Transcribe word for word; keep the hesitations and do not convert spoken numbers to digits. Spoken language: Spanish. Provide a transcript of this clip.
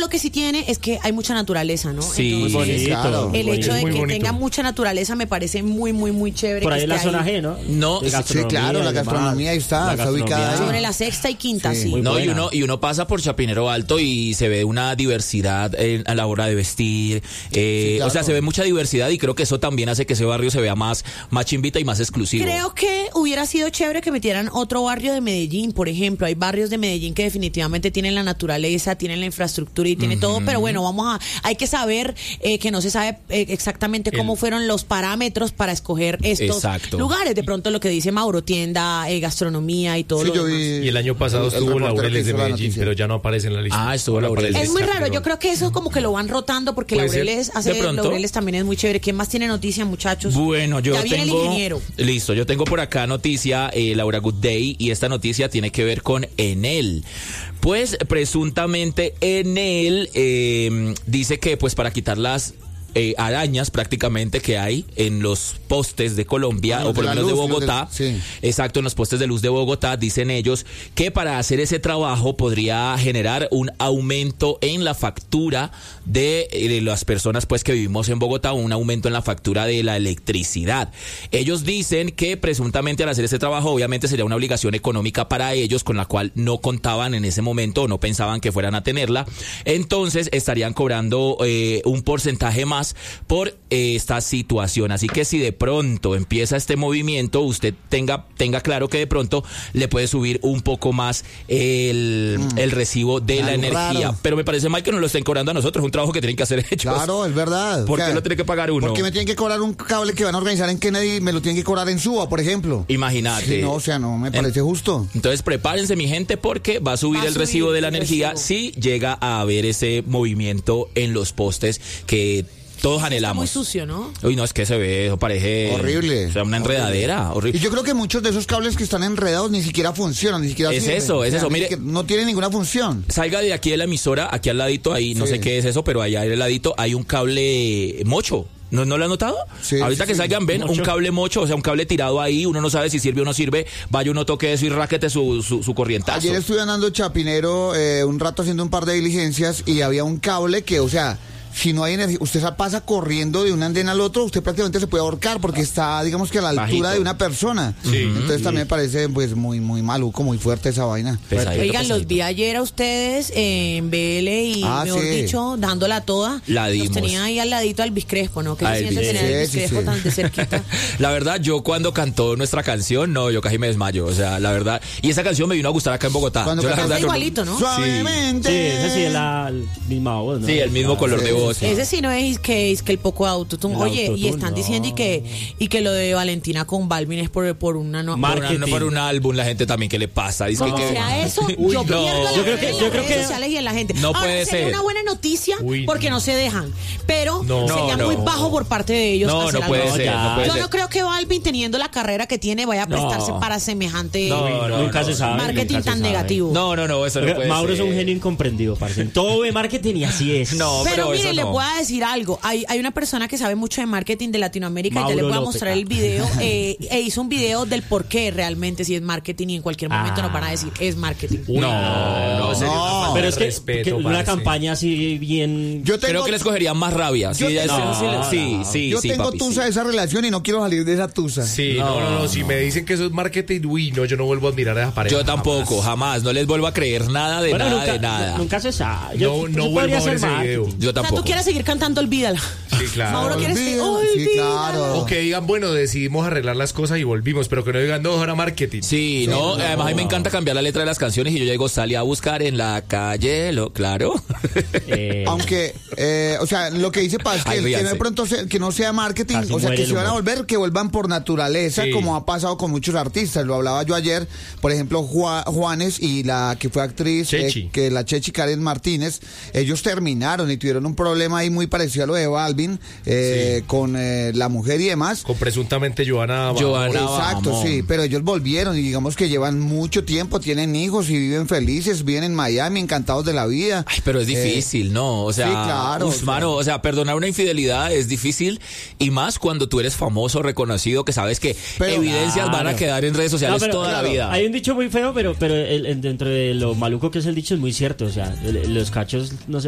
lo que sí tiene es que hay mucha naturaleza, ¿no? Sí, Entonces, muy bonito, claro. el hecho de muy que bonito. tenga mucha naturaleza me parece muy, muy, muy chévere. Por que ahí en la esté zona ahí. G, ¿no? No, De sí, gastronomía y claro, la demás. gastronomía ahí está, La está ubicada gastronomía. ahí. Sobre la sexta y quinta, sí. Sí. Muy No, y buena. uno, y uno pasa por Chapinero Alto y se ve una diversidad en- a la hora de vestir. eh, Sí, claro. O sea, se ve mucha diversidad y creo que eso también hace que ese barrio se vea más, más chimbita y más exclusivo. Creo que hubiera sido chévere que metieran otro barrio de Medellín, por ejemplo. Hay barrios de Medellín que definitivamente tienen la naturaleza, tienen la infraestructura y tienen todo, pero bueno, vamos a, hay que saber eh, que no se sabe eh, exactamente cómo El- fueron los parámetros para escoger estos Exacto. lugares. De pronto lo que dice Mauro, tienda, eh, gastronomía y todo Sí, lo yo demás. vi Y el año pasado el- el estuvo reportero Laureles que de hizo la Medellín, noticia. pero ya no aparece en la lista. Ah, estuvo Ahora Laureles. aparece Es muy Chapinero raro, yo Alto. creo que eso como que lo van rotando porque Puede ser. Laureles hace, De pronto. Laureles también es muy chévere. ¿Quién más tiene noticia, muchachos? Bueno, yo ya viene tengo. el ingeniero. Listo, yo tengo por acá noticia, eh, Laura Good Day, y esta noticia tiene que ver con Enel. Pues presuntamente Enel eh, dice que pues para quitar las eh, arañas prácticamente que hay en los postes de Colombia, Ah, o por lo de la menos de luz, los de- Bogotá, sí. exacto, en los postes de luz de Bogotá, dicen ellos que para hacer ese trabajo podría generar un aumento en la factura de, eh, de las personas pues que vivimos en Bogotá, un aumento en la factura de la electricidad. Ellos dicen que presuntamente al hacer ese trabajo obviamente sería una obligación económica para ellos con la cual no contaban en ese momento o no pensaban que fueran a tenerla. Entonces estarían cobrando eh, un porcentaje más por eh, esta situación. Así que si de pronto empieza este movimiento, usted tenga, tenga claro que de pronto le puede subir un poco más el, Mm. el recibo de la Algo energía. raro. Pero me parece mal que nos lo estén cobrando a nosotros, un trabajo que tienen que hacer ellos. Claro, es verdad. ¿Por O sea, qué lo tiene que pagar uno? Porque me tienen que cobrar un cable que van a organizar en Kennedy y me lo tienen que cobrar en Suba, por ejemplo. Imagínate. Sí, no, o sea, no me parece justo. Entonces prepárense, mi gente, porque va a subir Va a el subir recibo de la el energía recibo. si llega a haber ese movimiento en los postes que todos Está muy anhelamos. sucio, ¿no? Uy, no, es que se ve, eso parece... Horrible. O sea, una enredadera, Y horrible. yo creo que muchos de esos cables que están enredados ni siquiera funcionan, ni siquiera Es sirven. eso, es O sea, eso, ni mire. siquiera- no tienen ninguna función. Salga de aquí de la emisora, aquí al ladito, ahí, no Sí. sé qué es eso, pero allá al ladito hay un cable mocho. ¿No, ¿No lo han notado? Sí, Ahorita sí, que sí. salgan, ven, Mocho. un cable mocho, o sea, un cable tirado ahí, uno no sabe si sirve o no sirve, vaya uno toque eso y raquete su, su, su corrientazo. Ayer estuve andando Chapinero eh, un rato haciendo un par de diligencias y había un cable que, o sea, si no hay energía, usted se pasa corriendo de un andén al otro, usted prácticamente se puede ahorcar porque está, digamos que a la altura Bajito. de una persona. Sí. Entonces también me parece pues muy muy maluco, muy fuerte esa vaina. Pesadito, Oigan, los pesadito. vi ayer a ustedes en B L y, Ah, mejor sí. dicho, dándola toda. La dimos. Los tenía ahí al ladito al Biscrespo, ¿no? Que A se siente Elvis. tener al Sí, sí, Biscrespo sí. tan de cerquita. La verdad, yo cuando cantó nuestra canción, no, yo casi me desmayo, o sea, la verdad. Y esa canción me vino a gustar acá en Bogotá. Cuando Yo la canta verdad, yo- igualito, ¿no? Suavemente. Sí, ese sí es la misma voz, ¿no? Sí, el mismo color de sí. voz. Ese sí no es que es que el poco de autotune. El Oye, y autotune, están no. diciendo y que y que lo de Valentina con Balvin es por, por una no, Por, una- Marketing. por un álbum, la gente también, ¿qué le pasa? Dice como que, sea eso, Uy, yo no. pierdo la Yo creo fe que- en yo las creo redes que- sociales y en la gente. No Ahora, puede sería ser. una buena noticia Uy, porque no. no se dejan, pero No, sería no, muy no. bajo por parte de ellos. No, hacer no puede algo así. ser, no puede Yo ser. no creo que Balvin, teniendo la carrera que tiene, vaya a prestarse No. para semejante No, no, nunca no. se sabe. marketing nunca se tan sabe. negativo. No, no, no, eso no Oiga, puede Mauro ser. es un genio incomprendido, parce. En todo ve marketing y así es. No, Pero, pero miren, eso le no. voy a decir algo. Hay, hay una persona que sabe mucho de marketing de Latinoamérica y ya Mauro le voy a López. mostrar el video. eh, e hizo un video del por qué realmente si es marketing y en cualquier momento Ah. nos van a decir es marketing. Uy, No, no, sería una no. falta Pero de es que, respeto, que una parce. campaña así bien... Yo tengo, Creo que les cogerían más rabia. Sí, Yo ya es- tengo- sí, No, sí, no. sí, yo sí, tengo papi, tusa sí. de esa relación y no quiero salir de esa tusa. Sí, no, no, no, si me dicen que eso es marketing, uy, no, yo no vuelvo a admirar a esa pareja. Yo tampoco, jamás. No les vuelvo a creer nada de Bueno, nada nunca, de nada. nunca se sabe. No, Yo, no pues, vuelvo podría a ver ser ese video. marketing. Yo O sea, tampoco. tú quieres seguir cantando Olvídala. Sí, claro. Mauro, ¿quieres seguir? Olvídalo, sí, Olvídala. claro. O que digan, bueno, decidimos arreglar las cosas y volvimos, pero que no digan, no, ahora marketing. Sí, no, además a mí me encanta cambiar la letra de las canciones y yo ya digo, salí a buscar en la calle, lo, claro. Eh, Aunque, eh, o sea, lo que dice Paz, que, Ay, que no ríanse. de pronto se- que no sea marketing, Casi o sea, muere que el se van a humor. volver, que vuelvan por naturaleza, Sí. como ha pasado con muchos artistas. Lo hablaba yo ayer, por ejemplo, Ju- Juanes y la que fue actriz, eh, Chechi. que la Chechi Karen Martínez, ellos terminaron y tuvieron un problema ahí muy parecido a lo de Balvin, eh, con eh, la mujer y demás. Con presuntamente Joana. Joana. Exacto, vamos. sí, pero ellos volvieron y digamos que llevan mucho tiempo, tienen hijos y viven felices, viven en Miami, encantados de la vida. Ay, pero es Eh, difícil, ¿no? O sea, sí, claro, uf, o sea. mano, o sea, perdonar una infidelidad es difícil y más cuando tú eres famoso, reconocido, que sabes que Pero- evidencias van a Claro. quedar en redes sociales No, pero, toda claro, la vida. Hay un dicho muy feo, pero, pero el- el- dentro de lo maluco que es el dicho es muy cierto. O sea, el- los cachos no se